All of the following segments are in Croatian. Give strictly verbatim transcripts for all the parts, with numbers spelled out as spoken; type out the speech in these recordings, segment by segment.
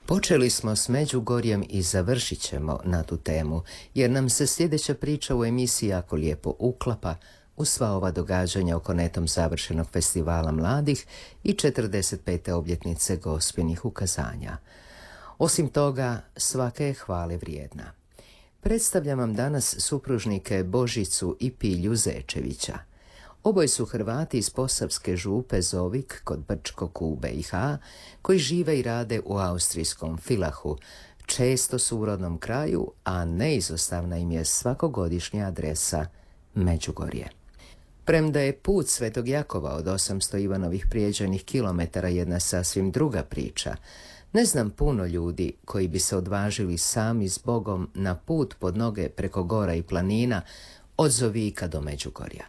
Počeli smo s Međugorjem i završit ćemo na tu temu, jer nam se sljedeća priča u emisiji jako lijepo uklapa u sva ova događanja oko netom završenog festivala mladih i četrdeset pete obljetnice gospinih ukazanja. Osim toga, svaka je hvale vrijedna. Predstavljam vam danas supružnike Božicu i Pilju Zečevića. Oboje su Hrvati iz Posavske župe Zovik kod Brčkog u B i H, koji žive i rade u austrijskom Villachu, često su u rodnom kraju, a neizostavna im je svakogodišnja adresa Međugorje. Premda je put Svetog Jakova od osamsto Ivanovih prijeđenih kilometara jedna sasvim druga priča, ne znam puno ljudi koji bi se odvažili sami s Bogom na put pod noge preko gora i planina od Zovika do Međugorja.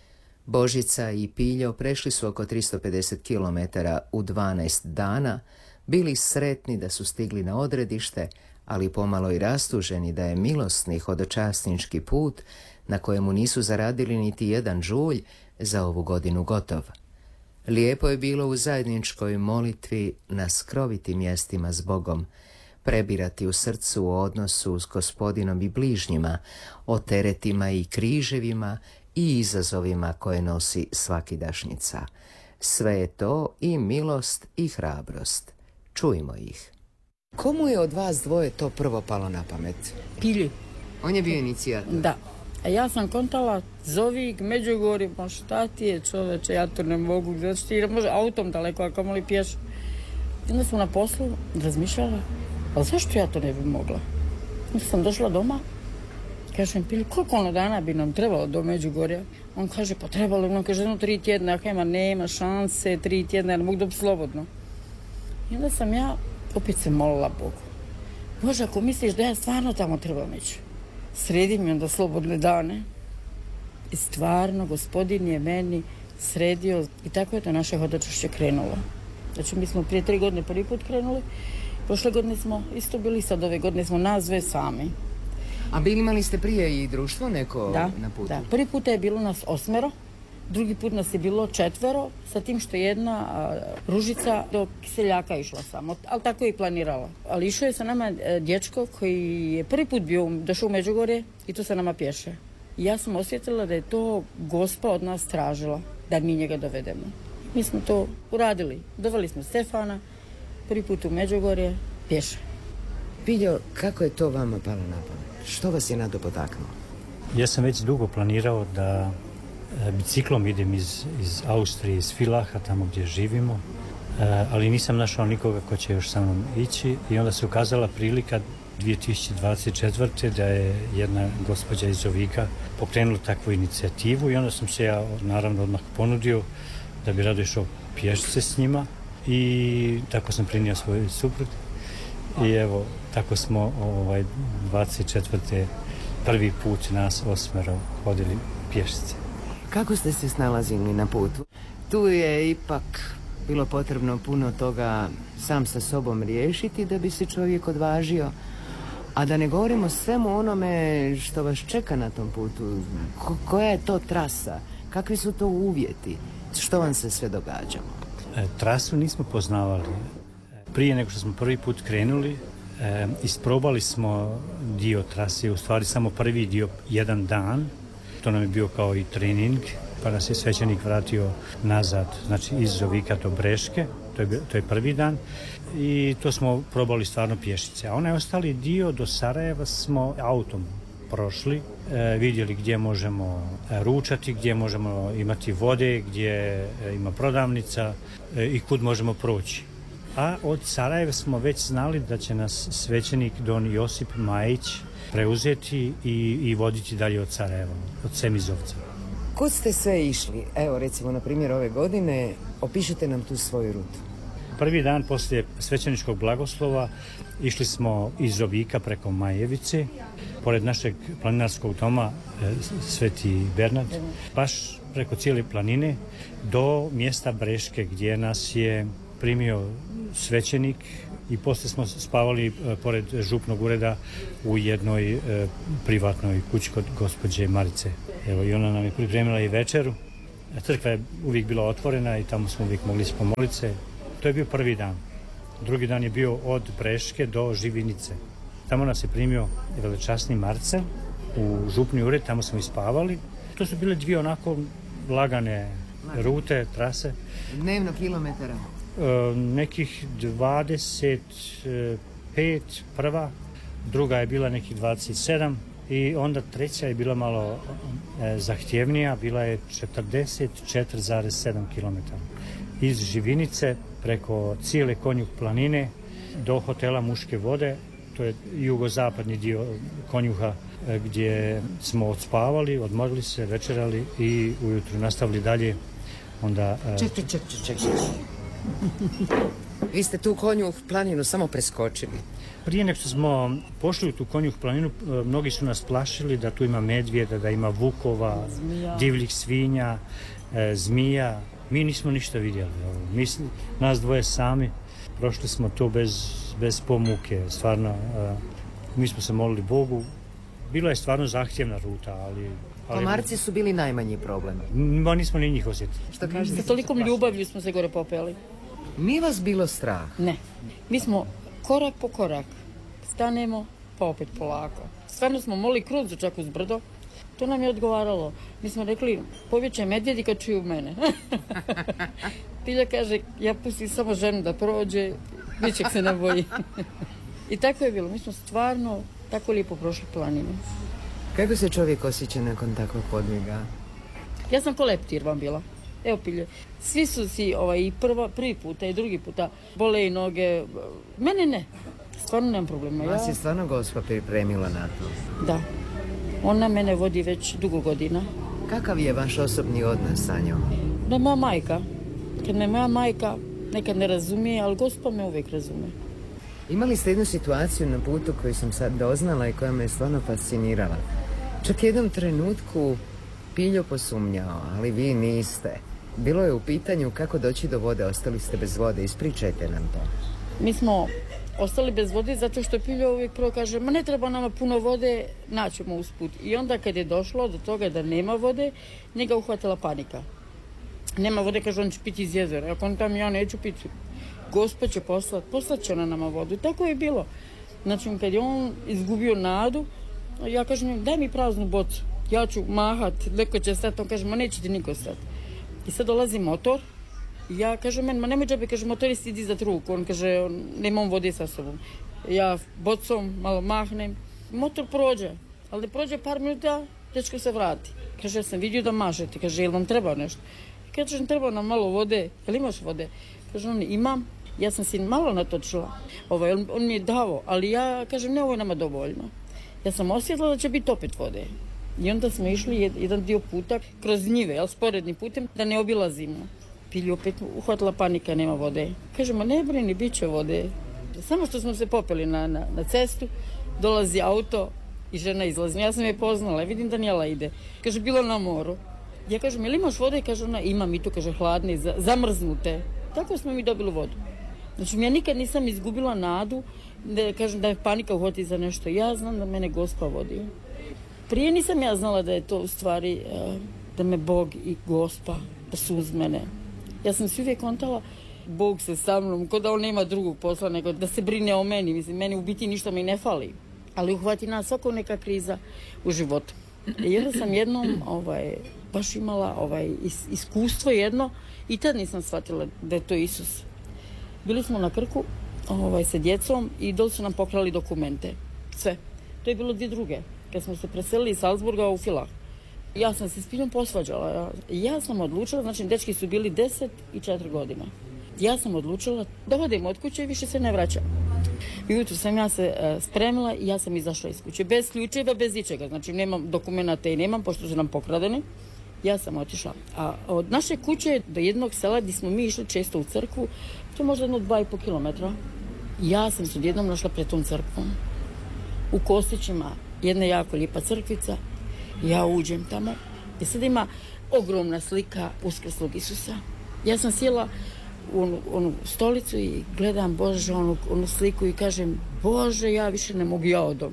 Božica i Piljo prešli su oko tristo pedeset kilometara u dvanaest dana, bili sretni da su stigli na odredište, ali pomalo i rastuženi da je milosni hodočasnički put, na kojemu nisu zaradili niti jedan žulj, za ovu godinu gotov. Lijepo je bilo u zajedničkoj molitvi na skrovitim mjestima s Bogom, prebirati u srcu o odnosu s Gospodinom i bližnjima, o teretima i križevima i izazovima koje nosi svakidašnjica. Sve je to i milost i hrabrost. Čujmo ih. Komu je od vas dvoje to prvo palo na pamet? Pilji. On je bio inicijator. Da. A ja sam kontala Zovik, Međugorje, pa šta ti je čoveče, ja to ne mogu, znači ti može autom daleko, ako moli pješ. I onda sam na poslu razmišljala, ali zašto ja to ne bi mogla? Onda sam došla doma, kažem Pilji, koliko ono dana bi nam trebalo do Međugorja? On kaže, pa trebalo, on kaže, jedno tri tjedna, ja ima, nema šanse, tri tjedna, ja ne mogu dobiti slobodno. I onda sam ja opet se molila Bogu. Bože, ako misliš da ja stvarno tamo trebam ići, sredi mi onda slobodne dane. I stvarno, Gospodin je meni sredio i tako je to naše hodočašće krenulo. Znači, mi smo prije tri godine prvi put krenuli, prošle godine smo isto bili, sad ove godine smo nas sve sami. A bili imali ste prije i društvo neko da, na putu? Da, prvi put je bilo nas osmero, drugi put nas je bilo četvero, sa tim što jedna a, Ružica do Kiseljaka išla samo, ali tako je i planirala. Ali išao je sa nama e, dječko koji je prvi put bio, došao u Međugorje i to sa nama pješe. I ja sam osjetila da je to Gospa od nas tražila, da mi njega dovedemo. Mi smo to uradili. Doveli smo Stefana, prvi put u Međugorje, pješe. Piljo, kako je to vama palo na pamet? Što vas je na to potaknulo? Ja sam već dugo planirao da biciklom idem iz, iz Austrije, iz Villacha, tamo gdje živimo, ali nisam našao nikoga ko će još sa mnom ići i onda se ukazala prilika dvije tisuće dvadeset četvrte da je jedna gospođa iz Zovika pokrenula takvu inicijativu i onda sam se ja naravno odmah ponudio da bi rado išao pješice s njima i tako sam prinio svoj suprug i evo, tako smo ovaj, dvadeset četvrte prvi put nas osmero hodili pješice. Kako ste se snalazili na putu? Tu je ipak bilo potrebno puno toga sam sa sobom riješiti da bi se čovjek odvažio, a da ne govorimo o svemu onome što vas čeka na tom putu. Ko- koja je to trasa? Kakvi su to uvjeti? Što vam se sve događalo? E, trasu nismo poznavali. Prije nego što smo prvi put krenuli, e, isprobali smo dio trase, u stvari samo prvi dio, jedan dan. To nam je bio kao i trening, pa nas je svećenik vratio nazad, znači iz Zovika do Breške, to je, to je prvi dan, i to smo probali stvarno pješice. A onaj ostali dio do Sarajeva smo autom prošli, e, vidjeli gdje možemo ručati, gdje možemo imati vode, gdje e, ima prodavnica e, i kud možemo proći. A od Sarajeva smo već znali da će nas svećenik Don Josip Majić preuzeti i, i voditi dalje od Sarajeva, od Semizovca. Kud ste sve išli? Evo, recimo, na primjer ove godine, opišite nam tu svoju rutu. Prvi dan poslije svećeničkog blagoslova išli smo iz Zovika preko Majevice, pored našeg planinarskog doma Sveti Bernard, baš preko cijele planine do mjesta Breške gdje nas je primio svećenik i poslije smo spavali e, pored župnog ureda u jednoj e, privatnoj kući kod gospođe Marice. Evo, i ona nam je pripremila i večeru. Crkva je uvijek bila otvorena i tamo smo uvijek mogli se pomoliti se. To je bio prvi dan. drugi dan je bio od Breške do Živinice. Tamo nas je primio velečasni Marcel u župni ured, tamo smo ispavali. To su bile dvije onako lagane rute, trase. Dnevno kilometara? E, nekih dvadeset pet prva, druga je bila nekih dvadeset sedam i onda treća je bila malo e, zahtjevnija, bila je četrdeset četiri zarez sedam kilometara. Iz Živinice preko cijele Konjuh planine do hotela Muške vode, to je jugozapadni dio Konjuha e, gdje smo odspavali, odmorili se, večerali i ujutru nastavili dalje. Onda, e... Ček, ček, ček, ček, ček. Vi ste tu Konjuh planinu samo preskočili. Prije nego što smo pošli u tu Konjuh planinu, mnogi su nas plašili da tu ima medvjeda, da ima vukova, zmija. Divljih svinja, e, zmija. Mi nismo ništa vidjeli. Mi, nas dvoje sami, prošli smo to bez, bez pomuke. Stvarno, e, mi smo se molili Bogu. Bila je stvarno zahtjevna ruta, ali... ali Komarci su bili najmanji problem. Ma nismo ni njih osjetili. Što kažete? Sa tolikom ljubavlju smo se gore popeli. Nije vas bilo strah? Ne. Mi smo korak po korak stanemo, pa opet polako. Stvarno smo molili Kruncu čak uz brdo. To nam je odgovaralo. Mi smo rekli, povjeće medvjedi kad čuju mene. Pilja kaže, ja pustim samo ženu da prođe, ničeg se ne boji. I tako je bilo. Mi smo stvarno tako lijepo prošli planinu. Kako se čovjek osjeća nakon takvog podviga? Ja sam ko leptir vam bila. Evo Pilje, svi su si ovaj, i prva, prvi puta i drugi puta bole i noge. Mene ne. Stvarno nemam problema. Vas ja... je stvarno Gospa pripremila na to? Da. Ona mene vodi već dugo godina. Kakav je vaš osobni odnos sa njom? Da, moja majka. Kad me moja majka nekad ne razumije, ali Gospa me uvijek razumije. Imali ste jednu situaciju na putu koju sam sad doznala i koja me je stvarno fascinirala. Čak jednom trenutku Piljo posumnjao, ali vi niste. Bilo je u pitanju kako doći do vode, ostali ste bez vode. Ispričajte nam to. Mi smo ostali bez vode zato što Piljo uvijek prvo kaže, ma ne treba nama puno vode, naćemo usput. I onda kad je došlo do toga da nema vode, njega uhvatila panika. Nema vode, kaže, on će piti iz jezera. Ako on tam, ja neću piti. Gospa će poslat, poslat će ona nama vodu. Tako je bilo. Znači, kad je on izgubio nadu, ja kažem, daj mi praznu bocu. Ja ću mahat, neko će stati, on kaže, ma neće ti niko stati. I sad dolazi motor, i ja kažem, men, ma nemoj džabe, kaže, motorist idi za ruku. On kaže, nemam vode sa sobom. Ja bocom malo mahnem, motor prođe, ali ne prođe par minuta, dečko se vrati. Kaže, ja sam vidio da mašete, kaže, jel vam treba nešto? Kaže, treba nam malo vode, jel imaš vode? Kaže, on, imam, ja sam si malo natočila, ovaj, on, on mi je dao, ali ja, kažem, ne, ovo je nama dovoljno. Ja sam osjetila da će biti opet vode. I onda smo išli jedan dio puta kroz njive, jel, sporednim putem, da ne obilazimo. Pilju opet uhvatila panika, nema vode. Kažemo, ne brini, bit će vode. Samo što smo se popeli na, na, na cestu, dolazi auto i žena izlazi. Ja sam je poznala, vidim Danijela ide. Kaže, bilo na moru. Ja kažem, jel imaš vode? Kaže ona, imam, i to, kaže, hladne, zamrznute. Tako smo mi dobili vodu. Znači, ja nikad nisam izgubila nadu, da kažem da me panika uhvati za nešto. Ja znam da mene Gospa vodi. Prije nisam ja znala da je to u stvari, da me Bog i Gospa, da su uz mene. Ja sam si uvijek kontala, Bog se sa mnom, ko da on nema drugog posla, nego da se brine o meni. Mislim, meni u biti ništa mi ne fali. Ali uhvati nas svako neka kriza u životu. I onda sam jednom ovaj, baš imala ovaj, is, iskustvo jedno i tad nisam shvatila da je to Isus. Bili smo na Krku ovaj, sa djecom i doli su nam pokrali dokumente. Sve. To je bilo dvije druge. Kad smo se preselili iz Salzburga u Filah. Ja sam se s Piljom posvađala. Ja, ja sam odlučila, znači dečki su bili deset i četiri godine. Ja sam odlučila da odem od kuće i više se ne vraćam. I ujutro sam ja se uh, spremila i ja sam izašla iz kuće. Bez ključeva, bez ičega. Znači nemam dokumenta i nemam, pošto su nam pokradeni. Ja sam otišla. A od naše kuće do jednog sela gdje smo mi išli često u crkvu, to je možda jedno dva i po kilometra. Ja sam se odjednom našla pred tom crkvom. U Kostićima jedna jako lijepa crkvica. Ja uđem tamo i sad ima ogromna slika uskrslog Isusa. Ja sam sjela u onu, onu stolicu i gledam, Bože, onu, onu sliku i kažem, Bože, ja više ne mogu, ja odom.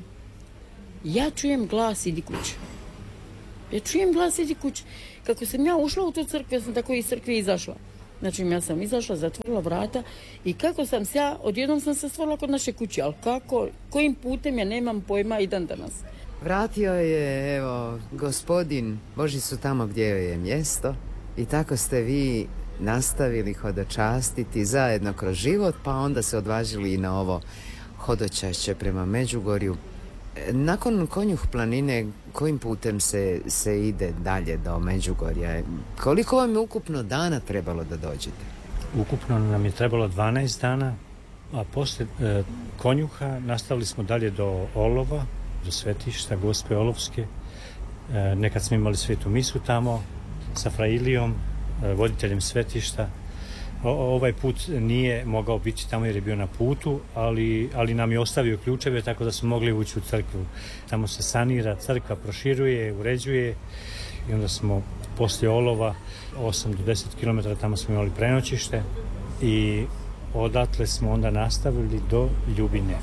Ja čujem glas, idi kuće. Ja čujem glas, idi kuće. Kako sam ja ušla u tu crkvu, ja sam tako iz crkve izašla. Znači, ja sam izašla, zatvorila vrata i kako sam se ja, odjednom sam se stvorila kod naše kuće, ali kako, kojim putem ja nemam pojma i dan danas. Vratio je, evo, gospodin Božicu tamo gdje joj je mjesto i tako ste vi nastavili hodočastiti zajedno kroz život, pa onda se odvažili i na ovo hodočašće prema Međugorju. Nakon Konjuh planine, kojim putem se, se ide dalje do Međugorja? Koliko vam je ukupno dana trebalo da dođete? Ukupno nam je trebalo dvanaest dana, a poslije e, Konjuha nastavili smo dalje do Olova, do svetišta Gospe Olovske. E, nekad smo imali svetu misu tamo sa Frailijom, e, voditeljem svetišta. O, ovaj put nije mogao biti tamo jer je bio na putu, ali, ali nam je ostavio ključeve tako da smo mogli ući u crkvu. Tamo se sanira, crkva proširuje, uređuje i onda smo poslije Olova osam do deset kilometara tamo smo imali prenoćište i odatle smo onda nastavili do Ljubine.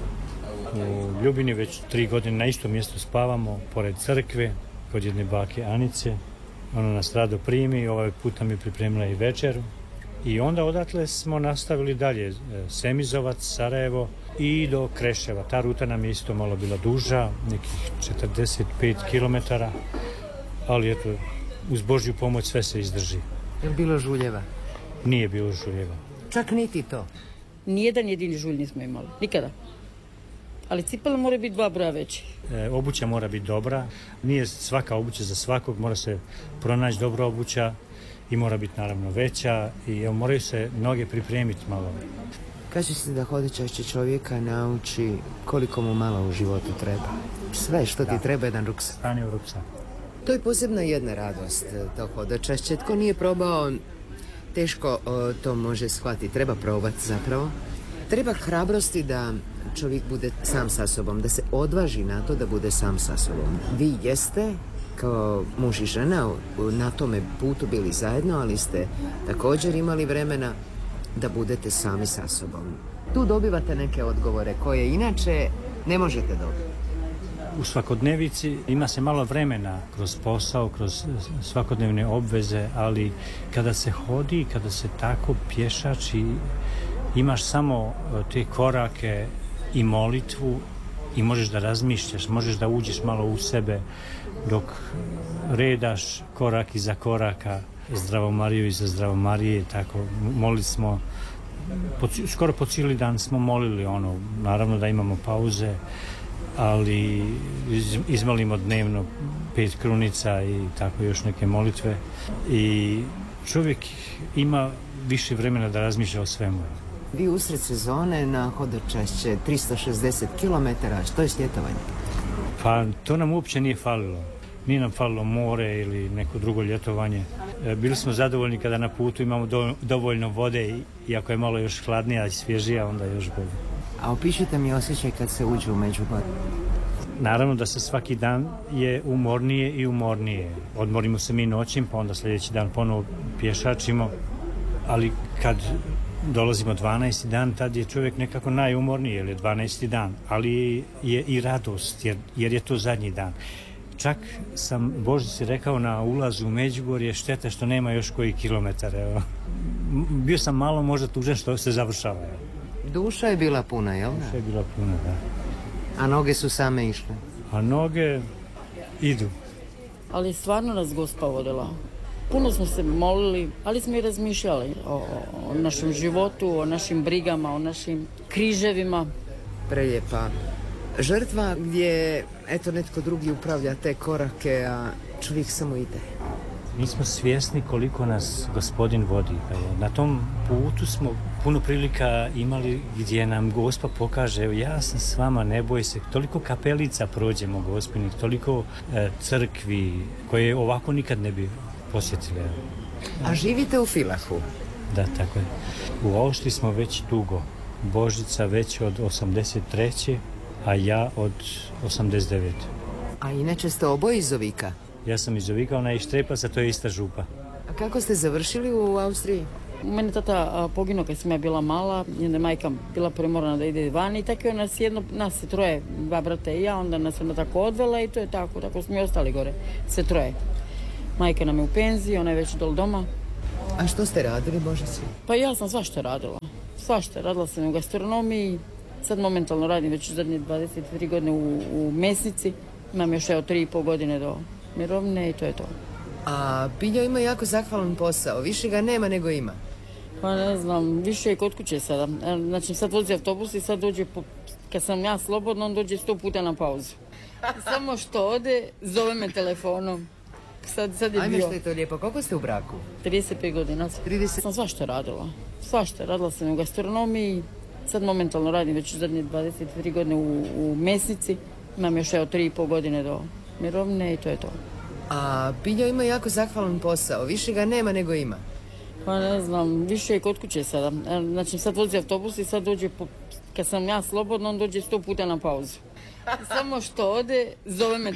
U Ljubini već tri godine na istom mjestu spavamo, pored crkve, kod jedne bake Anice. Ona nas rado primi, ovaj put nam je pripremila i večeru. I onda odatle smo nastavili dalje, Semizovac, Sarajevo i do Kreševa. Ta ruta nam je isto malo bila duža, nekih četrdeset pet kilometara, ali eto, uz Božju pomoć sve se izdrži. Je li bilo žuljeva? Nije bilo žuljeva. Čak niti to? Nijedan jedini žulj nismo imali, nikada. Ali cipela mora biti dva broja veći. E, obuća mora biti dobra, nije svaka obuća za svakog, mora se pronaći dobra obuća i mora biti naravno veća i evo, moraju se noge pripremiti malo. Kaže se da hodočašće čovjeka nauči koliko mu malo u životu treba. Sve što ti da. Treba jedan ruksak. Stani u ruksak. To je posebno jedna radost, to hodočašće. Tko nije probao, teško o, to može shvatiti. Treba probati zapravo. Treba hrabrosti da čovjek bude sam sa sobom, da se odvaži na to da bude sam sa sobom. Vi jeste kao muž i žena na tome putu bili zajedno, ali ste također imali vremena da budete sami sa sobom. Tu dobivate neke odgovore koje inače ne možete dobiti. U svakodnevici ima se malo vremena kroz posao, kroz svakodnevne obveze, ali kada se hodi, kada se tako pješači, imaš samo te korake i molitvu i možeš da razmišljaš, možeš da uđeš malo u sebe dok redaš korak iza koraka, Zdravo Mariju iza Zdravo Marije, tako molili smo, po, skoro po cijeli dan smo molili, ono, naravno da imamo pauze, ali iz, izmolimo dnevno pet krunica i tako još neke molitve i čovjek ima više vremena da razmišlja o svemu. Vi usred sezone na hodočašće tristo šezdeset kilometara, što je ljetovanje? Pa to nam uopće nije falilo. Nije nam falilo more ili neko drugo ljetovanje. E, bili smo zadovoljni kada na putu imamo do, dovoljno vode i ako je malo još hladnija i svježija, onda još bolje. A opišite mi osjećaj kad se uđe u Međugorje. Naravno da se svaki dan je umornije i umornije. Odmorimo se mi noćim, pa onda sljedeći dan ponovo pješačimo, ali kad dolazimo dvanaesti dan, tad je čovjek nekako najumorniji, jer je dvanaesti dan, ali je i radost, jer, jer je to zadnji dan. Čak sam Božici rekao na ulazu u Međugorje, šteta što nema još koji kilometar. Evo. Bio sam malo možda tužan što se završava. Evo. Duša je bila puna, jel da? Duša je bila puna, da. A noge su same išle? A noge idu. Ali stvarno nas Gospa vodila. Puno smo se molili, ali smo i razmišljali o, o našem životu, o našim brigama, o našim križevima. Prelijepa žrtva gdje eto netko drugi upravlja te korake, a čovjek samo ide. Mi smo svjesni koliko nas Gospodin vodi. Na tom putu smo puno prilika imali gdje nam Gospa kaže, evo ja sam s vama, ne boj se. Toliko kapelica prođemo Gospinih, toliko e, crkvi koje ovako nikad ne bi posjetili. A živite u Filahu? Da, tako je. U Oštri smo već dugo. Božica već od osamdeset treće a ja od osamdeset devete A inače ste oboje iz Ovika? Ja sam iz Ovika, ona je iz Štrepaca, to je ista župa. A kako ste završili u Austriji? Mene tata poginuo kad sam ja bila mala, njena majka bila premorana da ide van i tako je nas jedno, nas je troje, dva brata i ja, onda nas ona tako odvela i to je tako, tako smo i ostali gore, sve troje. Majka nam je u penziji, ona je već dol doma A što ste radili, Božić? Pa ja sam svašta radila. Svašta. Radila sam u gastronomiji. Sad momentalno radim već zadnje dvadeset tri godine u, u mesnici. Imam još evo tri i pol godine do mirovine i to je to. A Piljo ima jako zahvalan posao. Više ga nema nego ima. Pa ne znam, više je kod kuće sada. Znači sad vozi autobus i sad dođe, po, kad sam ja slobodna, on dođe sto puta na pauzu. Samo što ode, zove me telefonom. Sad, sad je Ajme bio što je to lijepo. Koliko ste u braku? trideset pet godina. trideset Sam svašta radila. Svašta. Radila sam u gastronomiji. Sad momentalno radim već zadnje dvadeset tri godine u, u mesnici. Imam još evo tri i pol godine do mirovine i to je to. A Piljo ima jako zahvalan posao. Više ga nema nego ima. Pa ne znam, više je kod kuće sada. Znači sad vozi autobus i sad dođe, po, kad sam ja slobodna, on dođe sto puta na pauzu. Samo što ode, zove me